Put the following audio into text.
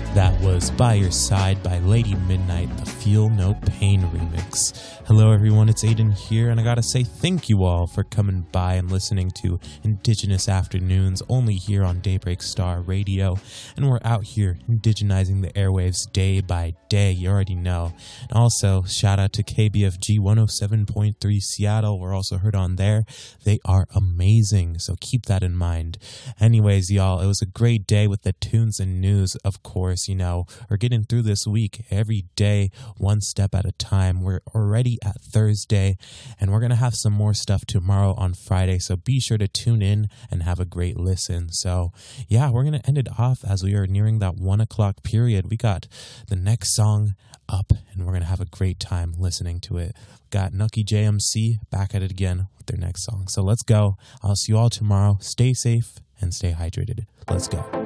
That was By Your Side by Lady Midnight, the Feel No Pain remix. Hello everyone, it's Aiden here, and I gotta say thank you all for coming by and listening to Indigenous Afternoons, only here on Daybreak Star Radio. And we're out here indigenizing the airwaves day by day, you already know. And also, shout out to KBFG 107.3 Seattle, we're also heard on there. They are amazing, so keep that in mind. Anyways, y'all, it was a great day with the tunes and news, of course. You know, we're getting through this week every day, one step at a time. We're already at Thursday, and we're going to have some more stuff tomorrow on Friday, so be sure to tune in and have a great listen. So, yeah, we're going to end it off as we are nearing that 1 o'clock period. We got the next song up, and we're going to have a great time listening to it. Got Nucky JMC back at it again with their next song. So let's go. I'll see you all tomorrow. Stay safe and stay hydrated. Let's go.